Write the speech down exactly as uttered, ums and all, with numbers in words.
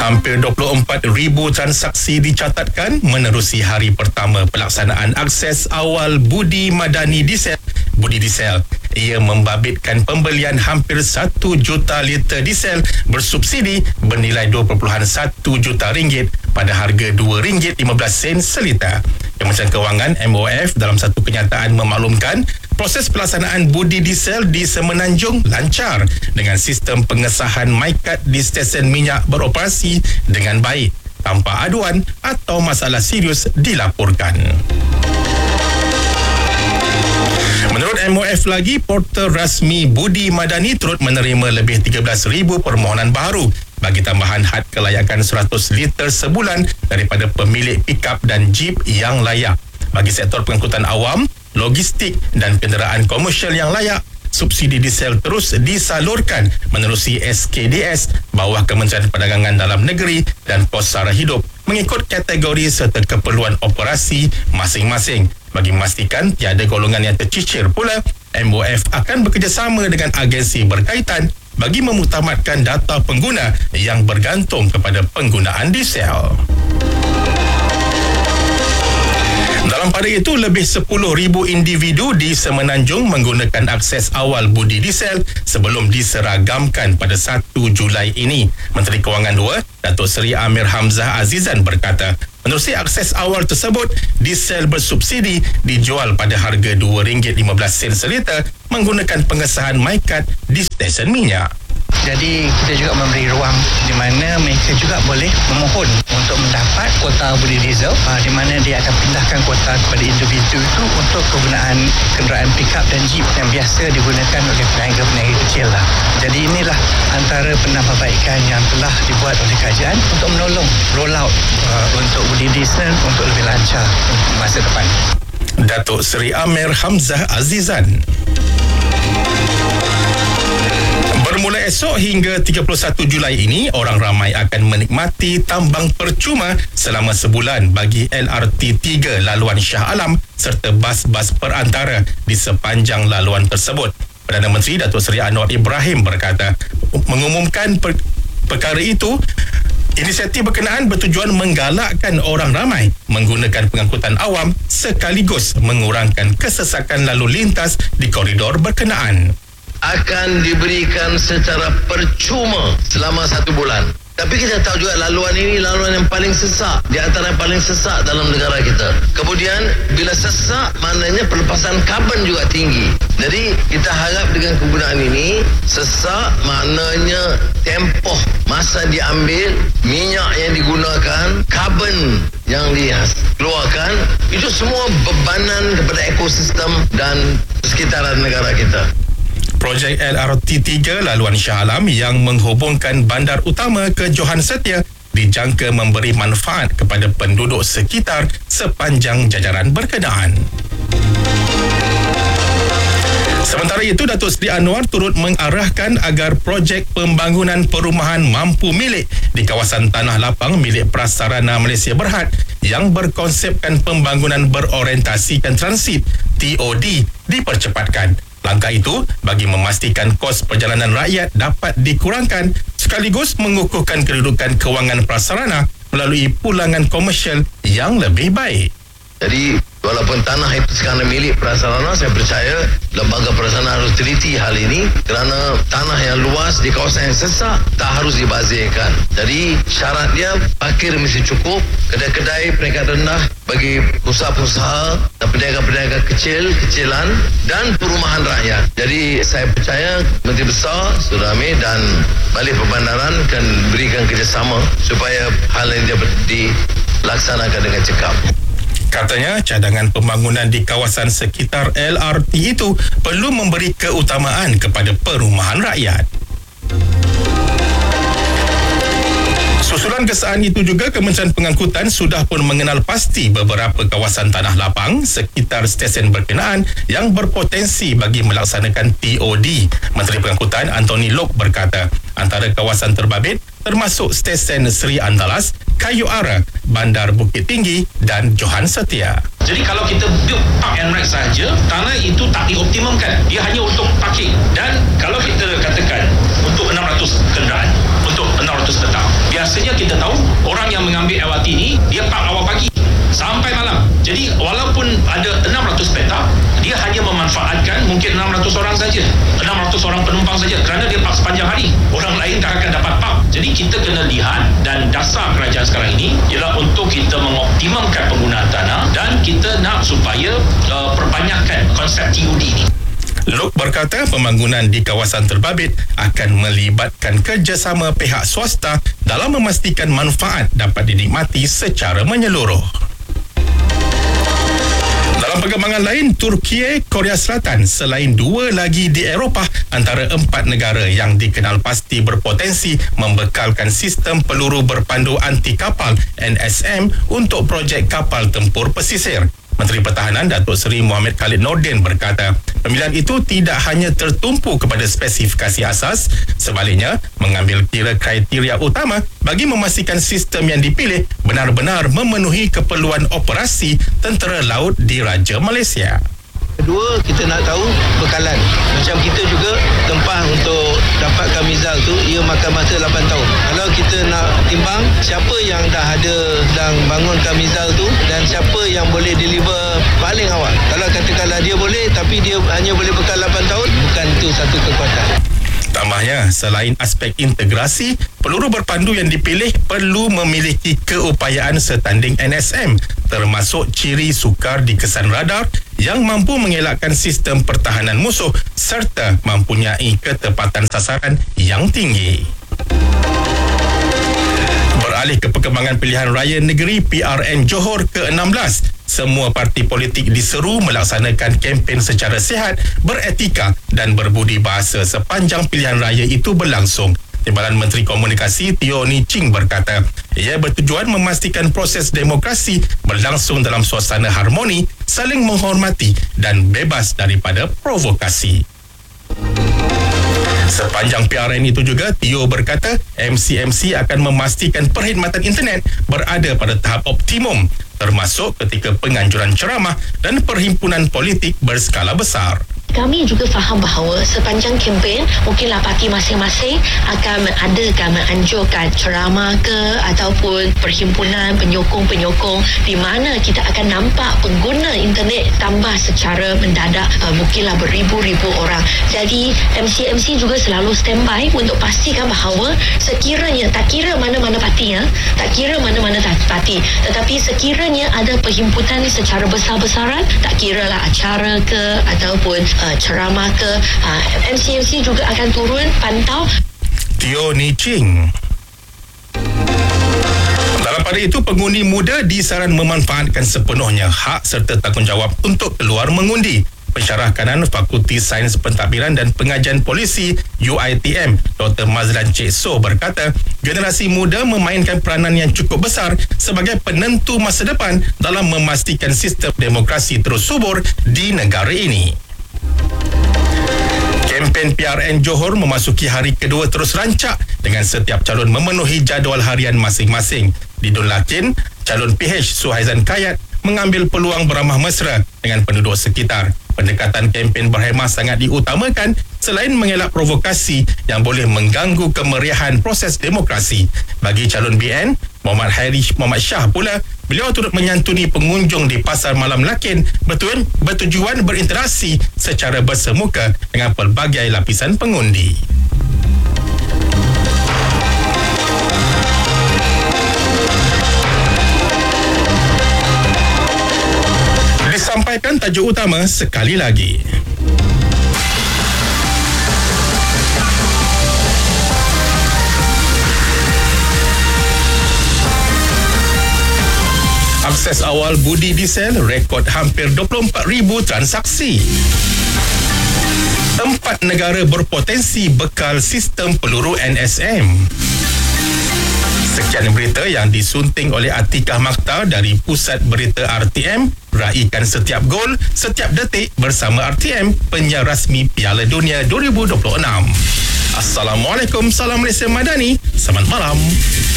Hampir dua puluh empat ribu transaksi dicatatkan menerusi hari pertama pelaksanaan akses awal Budi Madani Diesel. Budi Diesel. Ia membabitkan pembelian hampir satu juta liter diesel bersubsidi bernilai dua perpuluhan satu juta ringgit pada harga dua ringgit lima belas sen seliter. Kementerian Kewangan M O F dalam satu kenyataan memaklumkan proses pelaksanaan Budi Diesel di Semenanjung lancar dengan sistem pengesahan MyCard di stesen minyak beroperasi dengan baik tanpa aduan atau masalah serius dilaporkan. Menurut M O F lagi, portal rasmi Budi Madani turut menerima lebih tiga belas ribu permohonan baru bagi tambahan had kelayakan seratus liter sebulan daripada pemilik pikap dan jeep yang layak. Bagi sektor pengangkutan awam, logistik dan kenderaan komersial yang layak, subsidi diesel terus disalurkan menerusi S K D S bawah Kementerian Perdagangan Dalam Negeri dan Pos Sara Hidup mengikut kategori serta keperluan operasi masing-masing. Bagi memastikan tiada golongan yang tercicir pula, M O F akan bekerjasama dengan agensi berkaitan bagi memutamatkan data pengguna yang bergantung kepada penggunaan diesel. Dalam pada itu, lebih sepuluh ribu individu di Semenanjung menggunakan akses awal Budi Diesel sebelum diseragamkan pada satu Julai ini. Menteri Kewangan dua, Datuk Seri Amir Hamzah Azizan berkata, menerusi akses awal tersebut, diesel bersubsidi dijual pada harga dua ringgit lima belas sen seliter menggunakan pengesahan MyCard di stesen minyak. Jadi kita juga memberi ruang di mana mereka juga boleh memohon untuk mendapat kuota Budi Diesel, di mana dia akan pindahkan kuota kepada individu itu untuk kegunaan kenderaan pikap dan jeep yang biasa digunakan oleh peniaga-peniaga kecil lah. Jadi inilah antara penambahbaikan yang telah dibuat oleh kerajaan untuk menolong roll out uh, untuk Budi Diesel untuk lebih lancar untuk masa depan. Datuk Seri Amir Hamzah Azizan. Bermula esok hingga tiga puluh satu Julai ini, orang ramai akan menikmati tambang percuma selama sebulan bagi L R T tiga laluan Shah Alam serta bas-bas perantara di sepanjang laluan tersebut. Perdana Menteri Datuk Seri Anwar Ibrahim berkata, mengumumkan per- perkara itu, inisiatif berkenaan bertujuan menggalakkan orang ramai menggunakan pengangkutan awam sekaligus mengurangkan kesesakan lalu lintas di koridor berkenaan. Akan diberikan secara percuma selama satu bulan. Tapi kita tahu juga laluan ini laluan yang paling sesak, di antara yang paling sesak dalam negara kita. Kemudian bila sesak, maknanya pelepasan karbon juga tinggi. Jadi kita harap dengan kegunaan ini, sesak maknanya tempoh masa diambil, minyak yang digunakan, karbon yang dikeluarkan, itu semua bebanan kepada ekosistem dan sekitaran negara kita. Projek L R T tiga laluan Shah Alam yang menghubungkan bandar utama ke Johan Setia dijangka memberi manfaat kepada penduduk sekitar sepanjang jajaran berkenaan. Sementara itu, Datuk Seri Anwar turut mengarahkan agar projek pembangunan perumahan mampu milik di kawasan Tanah Lapang milik Prasarana Malaysia Berhad yang berkonsepkan pembangunan berorientasikan transit T O D dipercepatkan. Langkah itu bagi memastikan kos perjalanan rakyat dapat dikurangkan sekaligus mengukuhkan kedudukan kewangan prasarana melalui pulangan komersial yang lebih baik. Jadi walaupun tanah itu sekarang milik prasarana, saya percaya lembaga prasarana harus teliti hal ini kerana tanah yang luas di kawasan yang sesak tak harus dibazirkan. Jadi syarat dia parkir mesti cukup, kedai-kedai peringkat rendah bagi usaha-usaha dan peniaga-peniaga kecil-kecilan dan perumahan rakyat. Jadi saya percaya Menteri Besar Sudara Amir dan Balai Perbandaran akan berikan kerjasama supaya hal ini dapat dilaksanakan dengan cekap. Katanya, cadangan pembangunan di kawasan sekitar L R T itu perlu memberi keutamaan kepada perumahan rakyat. Susulan kesaan itu juga, Kementerian Pengangkutan sudah pun mengenal pasti beberapa kawasan Tanah Lapang sekitar stesen berkenaan yang berpotensi bagi melaksanakan T O D. Menteri Pengangkutan Anthony Loke berkata, antara kawasan terbabit termasuk stesen Seri Andalas, Kayu Ara, Bandar Bukit Tinggi dan Johan Setia. Jadi kalau kita build park and ride sahaja, tanah itu tak dioptimumkan. Dia hanya untuk parking. Dan kalau kita katakan untuk enam ratus kenderaan, untuk enam ratus tetap, biasanya kita tahu mungkin enam ratus orang saja, enam ratus orang penumpang saja, kerana dia park sepanjang hari. Orang lain tak akan dapat park. Jadi kita kena lihat, dan dasar kerajaan sekarang ini ialah untuk kita mengoptimumkan penggunaan tanah, dan kita nak supaya uh, perbanyakkan konsep T U D ini. Luke berkata pembangunan di kawasan terbabit akan melibatkan kerjasama pihak swasta dalam memastikan manfaat dapat dinikmati secara menyeluruh. Dalam perkembangan lain, Turki, Korea Selatan selain dua lagi di Eropah antara empat negara yang dikenal pasti berpotensi membekalkan sistem peluru berpandu anti kapal N S M untuk projek kapal tempur pesisir. Menteri Pertahanan Datuk Seri Mohamed Khalid Nordin berkata, pemilihan itu tidak hanya tertumpu kepada spesifikasi asas, sebaliknya mengambil kira kriteria utama bagi memastikan sistem yang dipilih benar-benar memenuhi keperluan operasi tentera laut di Raja Malaysia. Kedua, kita nak tahu bekalan. Macam kita juga tempah untuk dapatkan mizal tu, ia makan masa lapan tahun. Kalau kita nak timbang siapa yang dah ada dan bangunkan mizal tu dan siapa yang boleh deliver paling awal. Kalau katakanlah dia boleh tapi dia hanya boleh bekal lapan tahun, bukan itu satu kekuatan. Tambahnya, selain aspek integrasi, peluru berpandu yang dipilih perlu memiliki keupayaan setanding N S M, termasuk ciri sukar di kesan radar yang mampu mengelakkan sistem pertahanan musuh serta mempunyai ketepatan sasaran yang tinggi. Beralih ke perkembangan pilihan raya negeri P R N Johor ke enam belas, semua parti politik diseru melaksanakan kempen secara sihat, beretika dan berbudi bahasa sepanjang pilihan raya itu berlangsung. Timbalan Menteri Komunikasi Teo Ni Ching berkata, ia bertujuan memastikan proses demokrasi berlangsung dalam suasana harmoni, saling menghormati dan bebas daripada provokasi. Sepanjang P R N itu juga, Teo berkata M C M C akan memastikan perkhidmatan internet berada pada tahap optimum, termasuk ketika penganjuran ceramah dan perhimpunan politik berskala besar. Kami juga faham bahawa sepanjang kempen mungkinlah parti masing-masing akan mengadakan, menganjurkan ceramah ke ataupun perhimpunan penyokong-penyokong di mana kita akan nampak pengguna internet tambah secara mendadak, uh, mungkinlah beribu-ribu orang. Jadi M C M C juga selalu standby untuk pastikan bahawa sekiranya, tak kira mana-mana parti, ya, tak kira mana-mana parti, tetapi sekiranya ada perhimpunan secara besar-besaran, tak kira lah acara ke ataupun Uh, ceramah ke, uh, M C M C juga akan turun pantau. Teo Ni Ching. Dalam pada itu, pengundi muda disaran memanfaatkan sepenuhnya hak serta tanggungjawab untuk keluar mengundi. Pensyarah kanan Fakulti Sains Pentadbiran dan Pengajian Polisi U I T M, Doktor Mazlan Cik So berkata, generasi muda memainkan peranan yang cukup besar sebagai penentu masa depan dalam memastikan sistem demokrasi terus subur di negara ini. Kempen P R N Johor memasuki hari kedua terus rancak dengan setiap calon memenuhi jadual harian masing-masing. Di Dun Lakin, calon P H Suhaizan Kayat mengambil peluang beramah mesra dengan penduduk sekitar. Pendekatan kempen berhemah sangat diutamakan selain mengelak provokasi yang boleh mengganggu kemeriahan proses demokrasi. Bagi calon B N, Muhammad Hairi Muhammad Shah pula, beliau turut menyantuni pengunjung di Pasar Malam Lakin betul bertujuan berinteraksi secara bersemuka dengan pelbagai lapisan pengundi. Disampaikan tajuk utama sekali lagi. Akses awal budi diesel rekod hampir dua puluh empat ribu transaksi. Empat negara berpotensi bekal sistem peluru N S M. Sekian berita yang disunting oleh Atikah Makhtar dari Pusat Berita R T M. Raikan setiap gol, setiap detik bersama R T M, penyiar rasmi Piala Dunia dua ribu dua puluh enam. Assalamualaikum, salam Malaysia Madani. Selamat malam.